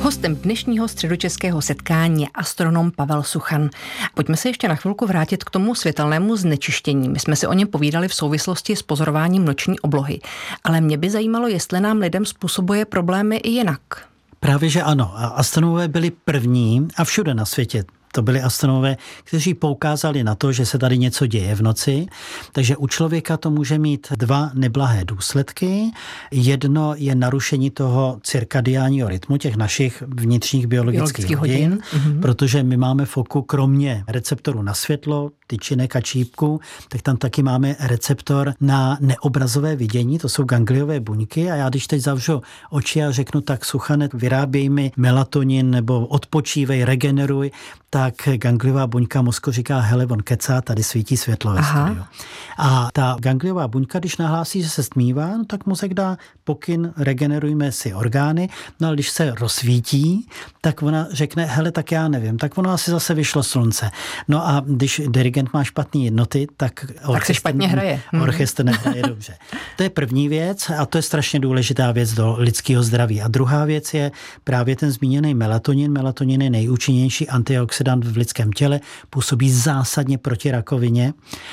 Hostem dnešního středočeského setkání je astronom Pavel Suchan. Pojďme se ještě na chvilku vrátit k tomu světelnému znečištění. My jsme si o něm povídali v souvislosti s pozorováním noční oblohy. Ale mě by zajímalo, jestli nám lidem způsobuje problémy i jinak. Právě že ano. A astronomové byli první a všude na světě. To byli astronomové, kteří poukázali na to, že se tady něco děje v noci. Takže u člověka to může mít dva neblahé důsledky. Jedno je narušení toho cirkadiánního rytmu, těch našich vnitřních biologických hodin, protože my máme v oku kromě receptoru na světlo, tyčinek a čípku, tak tam taky máme receptor na neobrazové vidění, to jsou gangliové buňky a já když teď zavřu oči a řeknu tak Suchane, vyráběj mi melatonin nebo odpočívej, regeneruj, tak gangliová buňka mozku říká, hele, on kecá, tady svítí světlo ve studiu. A ta gangliová buňka, když nahlásí, že se stmívá, no tak mozek dá pokyn, regenerujme si orgány, no ale když se rozsvítí, tak ona řekne, hele, tak já nevím, tak ono asi zase vyšlo slunce. No a když dirigent má špatný jednoty, tak se špatně hraje. Orchestr nehraje dobře. To je první věc a to je strašně důležitá věc do lidského zdraví. A druhá věc je právě ten zmíněný melatonin. Melatonin je nejúčinnější antioxidant v lidském těle, působí zásadně proti rakovině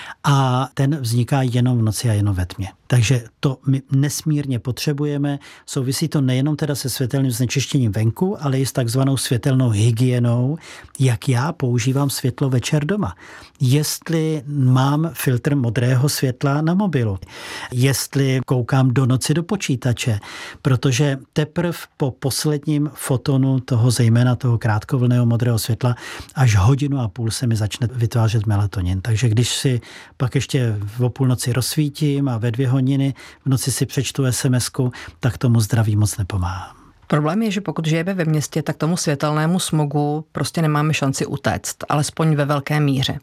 a ten vzniká jenom v noci a jenom ve tmě. Takže to my nesmírně potřebujeme. Souvisí to nejenom teda se světelným znečištěním venku, ale i s takzvanou světelnou hygienou, jak já používám světlo večer doma. Jestli mám filtr modrého světla na mobilu, jestli koukám do noci do počítače, protože teprv po posledním fotonu toho, zejména toho krátkovlnného modrého světla, až 1,5 hodiny se mi začne vytvářet melatonin. Takže když si pak ještě o půlnoci rozsvítím a ve 2 hodiny v noci si přečtu SMS-ku, tak tomu zdraví moc nepomáhá. Problém je, že pokud žijeme ve městě, tak tomu světelnému smogu prostě nemáme šanci utéct, alespoň ve velké míře.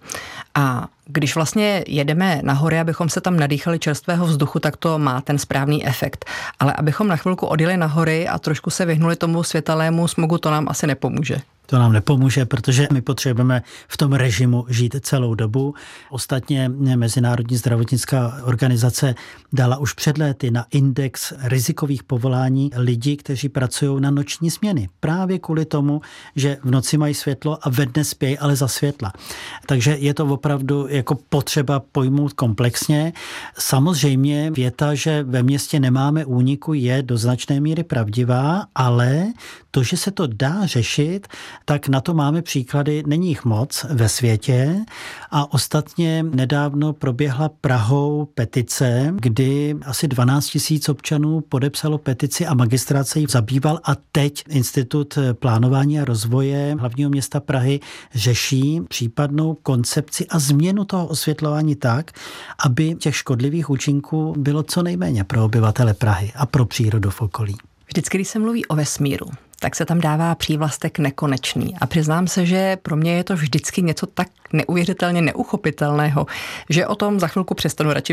A když vlastně jedeme na hory, abychom se tam nadýchali čerstvého vzduchu, tak to má ten správný efekt. Ale abychom na chvilku odjeli na hory a trošku se vyhnuli tomu světelnému smogu, to nám asi nepomůže. To nám nepomůže, protože my potřebujeme v tom režimu žít celou dobu. Ostatně Mezinárodní zdravotnická organizace dala už před léty na index rizikových povolání lidi, kteří pracují na noční směny. Právě kvůli tomu, že v noci mají světlo a ve dne spějí, ale za světla. Takže je to opravdu jako potřeba pojmout komplexně. Samozřejmě věta, že ve městě nemáme úniku, je do značné míry pravdivá, ale to, že se to dá řešit, tak na to máme příklady, není jich moc ve světě a ostatně nedávno proběhla Prahou petice, kdy asi 12 000 občanů podepsalo petici a magistrát se jí zabýval a teď Institut plánování a rozvoje hlavního města Prahy řeší případnou koncepci a změnu toho osvětlování tak, aby těch škodlivých účinků bylo co nejméně pro obyvatele Prahy a pro přírodu v okolí. Vždycky, když se mluví o vesmíru, tak se tam dává přívlastek nekonečný. A přiznám se, že pro mě je to vždycky něco tak neuvěřitelně neuchopitelného, že o tom za chvilku přestanu radši